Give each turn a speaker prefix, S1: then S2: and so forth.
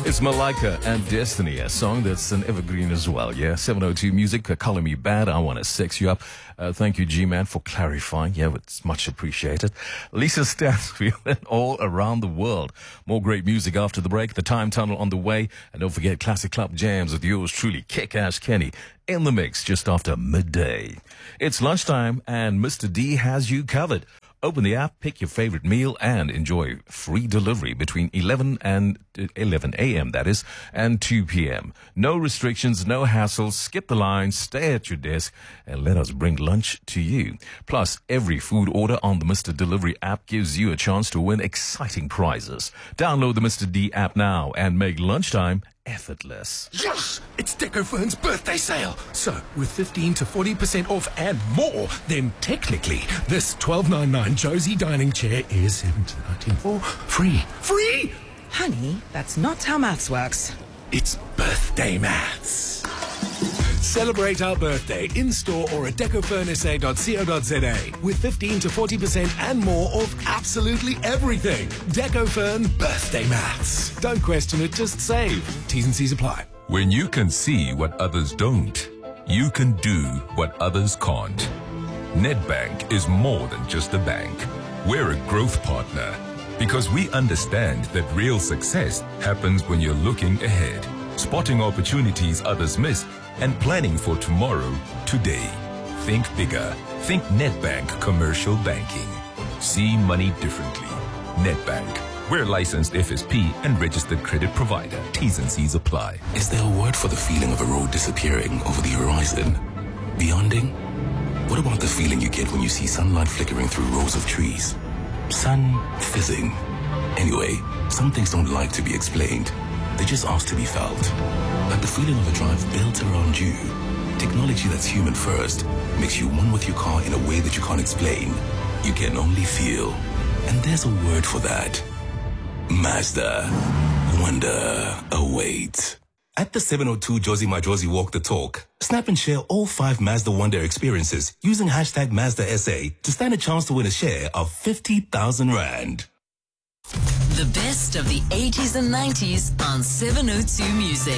S1: It's Malika and Destiny, a song that's an evergreen as well. Yeah, 702 Music, Calling Me Bad, I Want to Sex You Up. Thank you, G-Man, for clarifying. Yeah, it's much appreciated. Lisa Stansfield all around the world. More great music after the break. The Time Tunnel on the way. And don't forget Classic Club Jams with yours truly, Kick-Ass Kenny, in the mix just after midday. It's lunchtime and Mr. D has you covered. Open the app, pick your favorite meal, and enjoy free delivery between 11 a.m., that is, and 2 p.m. No restrictions, no hassles. Skip the line, stay at your desk, and let us bring lunch to you. Plus, every food order on the Mr. Delivery app gives you a chance to win exciting prizes. Download the Mr. D app now and make lunchtime effortless.
S2: Yes! It's Decofern's birthday sale. So, with 15 to 40% off and more, then technically, this $12.99 Josie dining chair is $17.19 for free. Free!
S3: Honey, that's not how maths works.
S2: It's birthday maths. Celebrate our birthday in-store or at decofurnsa.co.za with 15 to 40% and more off absolutely everything. Decofern birthday maths. Don't question it, just save. T's and C's apply.
S4: When you can see what others don't, you can do what others can't. Nedbank is more than just a bank. We're a growth partner because we understand that real success happens when you're looking ahead, spotting opportunities others miss, and planning for tomorrow, today. Think bigger. Think Nedbank Commercial Banking. See money differently. Nedbank. We're licensed FSP and registered credit provider. T's and C's apply.
S5: Is there a word for the feeling of a road disappearing over the horizon? Beyonding? What about the feeling you get when you see sunlight flickering through rows of trees? Sun fizzing. Anyway, some things don't like to be explained. They just ask to be felt. Like the feeling of a drive built around you. Technology that's human first makes you one with your car in a way that you can't explain. You can only feel. And there's a word for that. Mazda. Wonder awaits. At the 702 Josie My Josie Walk the Talk, snap and share all 5 Mazda Wonder experiences using hashtag MazdaSA to stand a chance to win a share of 50,000 Rand.
S6: The best of the 80s and 90s on 702 Music.